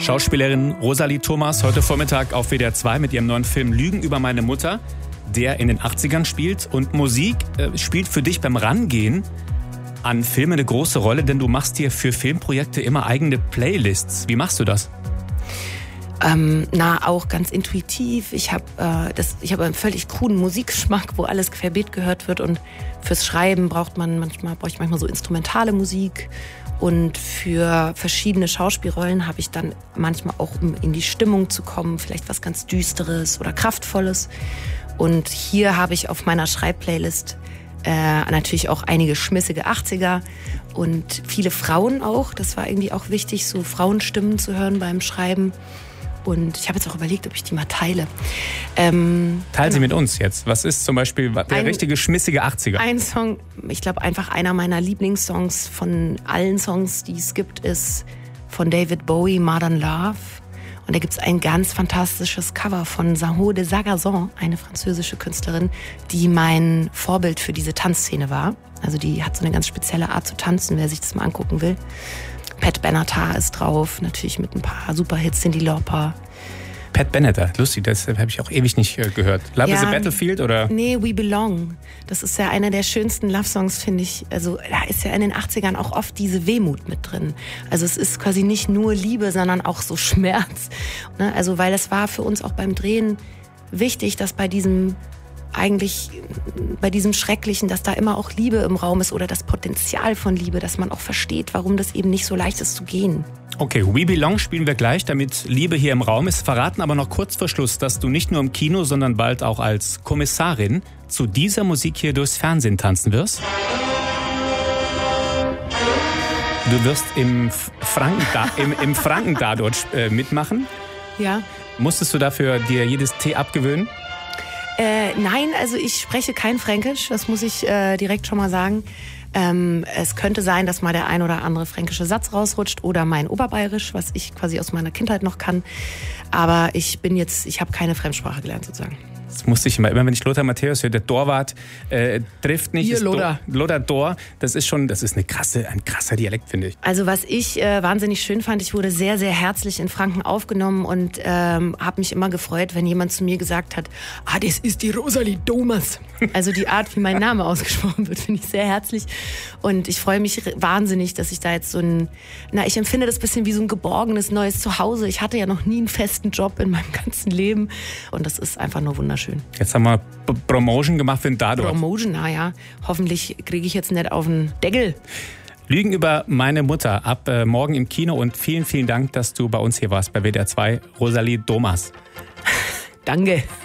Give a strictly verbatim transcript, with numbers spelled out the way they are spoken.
Schauspielerin Rosalie Thomas heute Vormittag auf W D R zwei mit ihrem neuen Film Lügen über meine Mutter, der in den achtzigern spielt. Und Musik äh, spielt für dich beim Rangehen an Filme eine große Rolle, denn du machst dir für Filmprojekte immer eigene Playlists. Wie machst du das? Ähm, na, auch ganz intuitiv. Ich habe äh, das, ich habe einen völlig coolen Musikgeschmack, wo alles querbeet gehört wird. Und fürs Schreiben braucht man manchmal, brauche ich manchmal so instrumentale Musik. Und für verschiedene Schauspielrollen habe ich dann manchmal auch, um in die Stimmung zu kommen, vielleicht was ganz Düsteres oder Kraftvolles. Und hier habe ich auf meiner Schreibplaylist äh, natürlich auch einige schmissige achtziger und viele Frauen auch. Das war irgendwie auch wichtig, so Frauenstimmen zu hören beim Schreiben. Und ich habe jetzt auch überlegt, ob ich die mal teile. Ähm, Teil genau. sie mit uns jetzt. Was ist zum Beispiel der ein, richtige schmissige achtziger? Ein Song, ich glaube einfach einer meiner Lieblingssongs von allen Songs, die es gibt, ist von David Bowie, Modern Love. Und da gibt es ein ganz fantastisches Cover von Saho de Sagazon, eine französische Künstlerin, die mein Vorbild für diese Tanzszene war. Also die hat so eine ganz spezielle Art zu tanzen, wer sich das mal angucken will. Pat Benatar ist drauf, natürlich mit ein paar Superhits, Cyndi Lauper. Pat Benatar, lustig, das habe ich auch ewig nicht äh, gehört. Love ja, is a Battlefield oder? Nee, We Belong. Das ist ja einer der schönsten Love-Songs, finde ich. Also da ist ja in den achtzigern auch oft diese Wehmut mit drin. Also es ist quasi nicht nur Liebe, sondern auch so Schmerz. Ne? Also weil es war für uns auch beim Drehen wichtig, dass bei diesem eigentlich bei diesem Schrecklichen, dass da immer auch Liebe im Raum ist oder das Potenzial von Liebe, dass man auch versteht, warum das eben nicht so leicht ist zu gehen. Okay, We Belong spielen wir gleich, damit Liebe hier im Raum ist. Verraten aber noch kurz vor Schluss, dass du nicht nur im Kino, sondern bald auch als Kommissarin zu dieser Musik hier durchs Fernsehen tanzen wirst. Du wirst im Franken, im, im Franken-Tatort äh, mitmachen. Ja. Musstest du dafür dir jedes T abgewöhnen? Äh, nein, also ich spreche kein Fränkisch, das muss ich äh, direkt schon mal sagen. Ähm, es könnte sein, dass mal der ein oder andere fränkische Satz rausrutscht oder mein Oberbayerisch, was ich quasi aus meiner Kindheit noch kann. Aber ich bin jetzt, ich habe keine Fremdsprache gelernt sozusagen. Das musste ich immer, immer wenn ich Lothar Matthäus höre, der Torwart äh, trifft nicht. Hier, Lothar. Do, Lothar Tor, das ist schon, das ist eine krasse, ein krasser Dialekt, finde ich. Also was ich äh, wahnsinnig schön fand, ich wurde sehr, sehr herzlich in Franken aufgenommen und ähm, habe mich immer gefreut, wenn jemand zu mir gesagt hat, ah, das ist die Rosalie Thomas. Also die Art, wie mein Name ausgesprochen wird, finde ich sehr herzlich. Und ich freue mich wahnsinnig, dass ich da jetzt so ein, na, ich empfinde das ein bisschen wie so ein geborgenes neues Zuhause. Ich hatte ja noch nie einen festen Job in meinem ganzen Leben und das ist einfach nur wunderschön. Jetzt haben wir P- Promotion gemacht für den Tatort. Promotion, naja. Hoffentlich kriege ich jetzt nicht auf den Deckel. Lügen über meine Mutter ab äh, morgen im Kino und vielen, vielen Dank, dass du bei uns hier warst bei W D R zwei. Rosalie Thomas. Danke.